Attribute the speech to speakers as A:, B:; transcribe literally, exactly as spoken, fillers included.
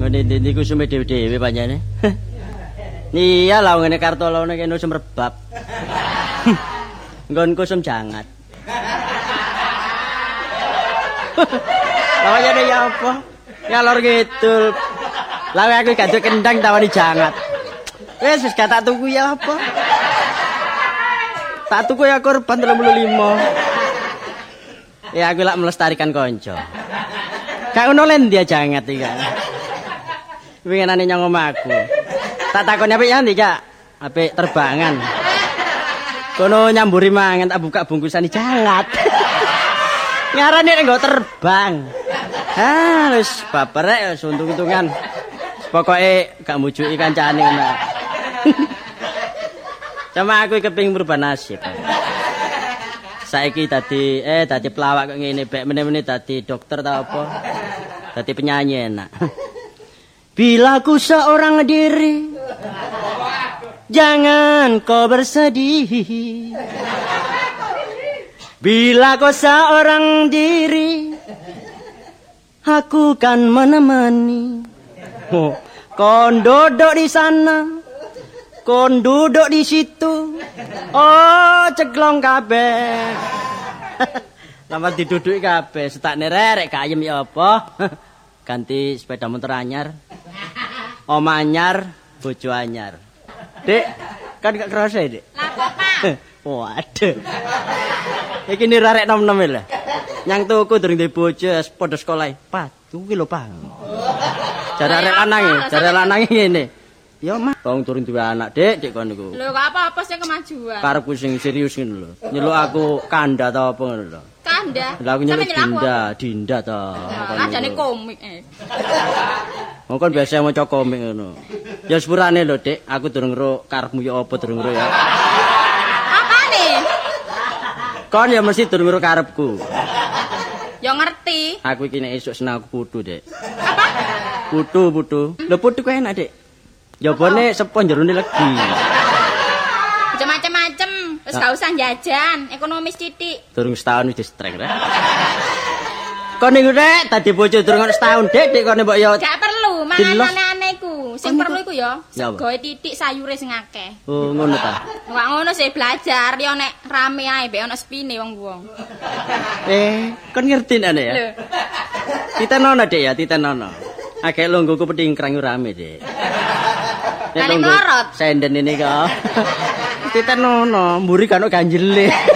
A: ndi-ndi kusume dhewe-dhewe panjane. Iya lah ngene kartolone kene semrebab. Nggon kusum jangat. Lawayane ya apa? Ngalor ngidul. Lawe aku gak duwe kendang tawani jangat. Wis wis gak tak tuku ya apa? Tak tuku ya korban tiga puluh lima. Ya aku lak melestarikan konco. Gak ono len dia jangat iki. Winginane nyang omahku. Tak takoni apik ya ndi, Cak? Apik terbangan. Kono nyamburi mangan tak buka bungkusan jangat. Ngarane nek nggo terbang. Ah, wis baperek wis untung-untungan. Pokoke gak mujuki kancane ngono. Cuma aku kepengin merubah nasib. Saiki dadi eh dadi pelawak kok ngene bek meneh-meneh dadi dokter ta apa? Dadi penyanyi enak. Bila ku seorang diri, jangan kau bersedih. Bila kau seorang diri, aku kan menemani. Oh, kau duduk di sana, kau duduk di situ. Oh, ceklong kabeh. Lama diduduki kabeh, setakne rerek gak ayem ya apa? Ganti sepeda motor anyar. Oma anyar, bojo anyar. Dek, kan gak kerasa ya, Dek?
B: Lapo, Pak?
A: Waduh. Iki nirarek nom-nom lho. Nyang tuku durung duwe bojo padha sekolah. Padu ki lho, Pak. Jare arek lanang, jare lanang ngene. Ya, Mas, wong durung duwe anak, Dek, Dek kon niku.
B: Lho, kok apa-apa sing kemajuan?
A: Karepku sing serius ngono lho. Nyeluk aku kanda ta apa ngono lho.
B: Kanda.
A: Lah aku nyeluk Dinda, Dinda ta.
B: Ajane komik eh.
A: Wong kon biasa maca komik ngono. Ya sepurane lho, Dik, aku durung ro karepmu ya apa durung ro ya.
B: Apane?
A: Kon ya mesti durung ro karepku.
B: Ya ngerti.
A: Aku iki nek esuk seneng aku putu, Dik.
B: Apa?
A: Putu, putu. Lho putu kok enak, Dik. Jabone sepo jerone legi.
B: Macem-macem, wis gak usah jajan, ekonomis titik.
A: Durung setahun wis distrek rek. Kon niku rek dadi bojo durung setahun, Dik, Dik kon mbok ya.
B: Gak perlu, mangan aneh-aneh iku. Sing perlu iku ya,
A: Ya apa?
B: segoe titik sayure sing akeh.
A: Oh, ngono ta.
B: Wak ngono sih belajar, ya nek rame ae mbek ana spine wong-wong.
A: Eh, kon ngerti nek ya.
B: Lho.
A: Titenono, Dik ya, titenono. Agek longgoku pedingkrang rame, Dik.
B: Kali melorot.
A: Senden ini kok. Titenono, mburi kan ganjele.